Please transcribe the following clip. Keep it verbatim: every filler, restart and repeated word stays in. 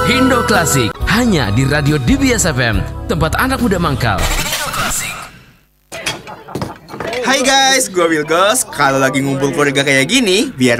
Indo Klasik, hanya di Radio D B S F M, tempat anak muda mangkal. Hai guys, gue Wilgos. Kalau lagi ngumpul keluarga kayak gini, biar